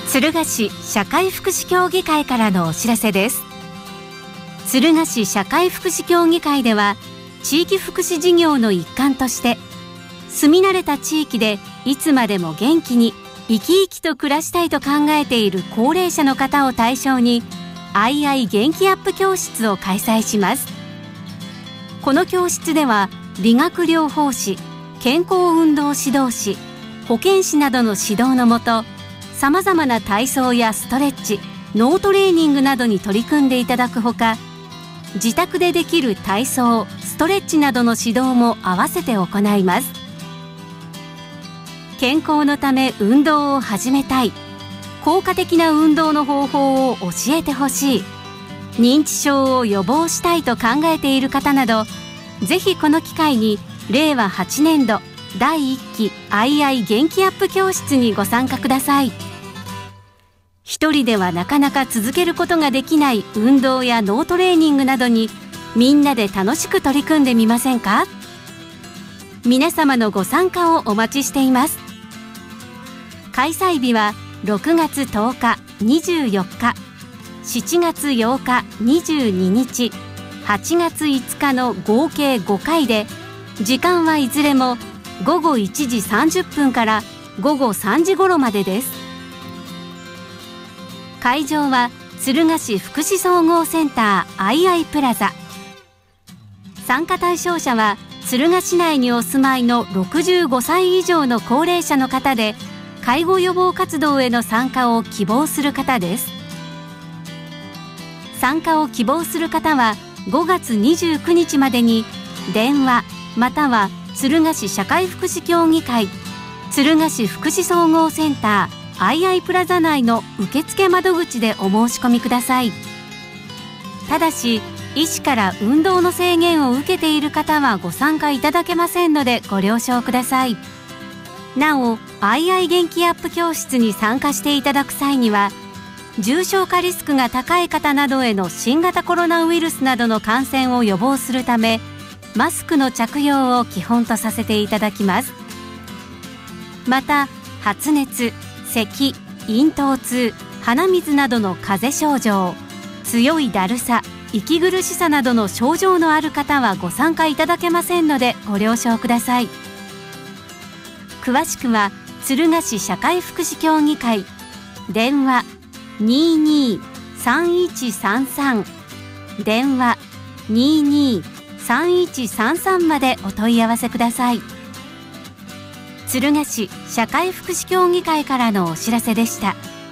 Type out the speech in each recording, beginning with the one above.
敦賀市社会福祉協議会からのお知らせです。敦賀市社会福祉協議会では、地域福祉事業の一環として住み慣れた地域でいつまでも元気に生き生きと暮らしたいと考えている高齢者の方を対象にアイアイ元気アップ教室を開催します。この教室では理学療法士、健康運動指導士、保健師などの指導のもと、さまざまな体操やストレッチ、脳トレーニングなどに取り組んでいただくほか、自宅でできる体操、ストレッチなどの指導も合わせて行います。健康のため運動を始めたい、効果的な運動の方法を教えてほしい、認知症を予防したいと考えている方など、ぜひこの機会に令和8年度第1期アイアイ元気アップ教室にご参加ください。一人ではなかなか続けることができない運動や脳トレーニングなどにみんなで楽しく取り組んでみませんか？皆様のご参加をお待ちしています。開催日は6月10日、24日、7月8日、22日、8月5日の合計5回で、時間はいずれも午後1時30分から午後3時頃までです。会場は敦賀市福祉総合センターアイアイプラザ。参加対象者は敦賀市内にお住まいの65歳以上の高齢者の方で、介護予防活動への参加を希望する方です。参加を希望する方は5月29日までに電話または敦賀市社会福祉協議会敦賀市福祉総合センターアイアイプラザ内の受付窓口でお申し込みください。ただし医師から運動の制限を受けている方はご参加いただけませんのでご了承ください。なお、アイアイ元気アップ教室に参加していただく際には、重症化リスクが高い方などへの新型コロナウイルスなどの感染を予防するため、マスクの着用を基本とさせていただきます。また、発熱、咳、咽頭痛、鼻水などの風邪症状、強いだるさ、息苦しさなどの症状のある方はご参加いただけませんのでご了承ください。詳しくは敦賀市社会福祉協議会電話22-3133電話22-3133までお問い合わせください。敦賀市社会福祉協議会からのお知らせでした。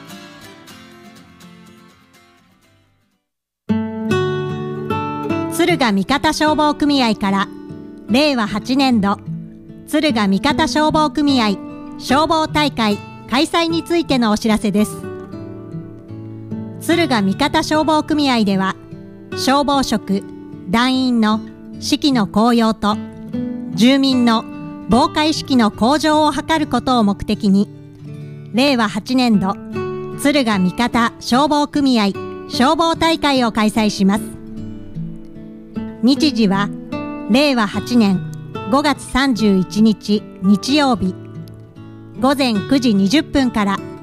敦賀味方消防組合から令和8年度敦賀味方消防組合消防大会開催についてのお知らせです。敦賀味方消防組合では、消防職、団員の士気の高揚と住民の防火意識の向上を図ることを目的に、令和8年度敦賀味方消防組合消防大会を開催します。日時は令和8年5月31日日曜日午前9時20分から